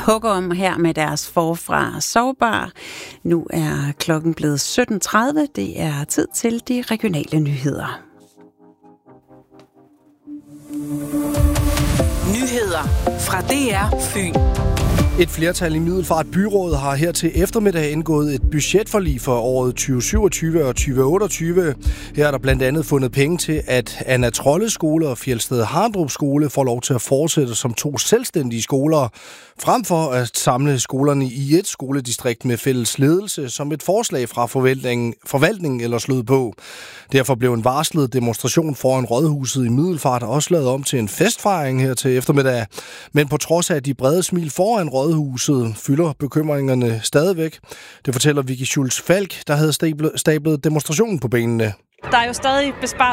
hugger om her med deres Forfra Sårbar. Nu er klokken blevet 17.30. Det er tid til de regionale nyheder. Nyheder fra DR Fyn. Et flertal i Middelfart Byråd har her til eftermiddag indgået et budgetforlig for året 2027 og 2028. Her er der blandt andet fundet penge til, at Anna Trolle Skole og Fjeldsted Harndrup Skole får lov til at fortsætte som 2 selvstændige skoler, frem for at samle skolerne i et skoledistrikt med fælles ledelse, som et forslag fra forvaltningen eller slået på. Derfor blev en varslet demonstration foran Rådhuset i Middelfart også lavet om til en festfejring her til eftermiddag. Men på trods af de brede smil foran Rådhuset, fylder bekymringerne stadigvæk. Det fortæller Vicky Schultz Falk, der havde stablet demonstrationen på benene. Der er jo stadig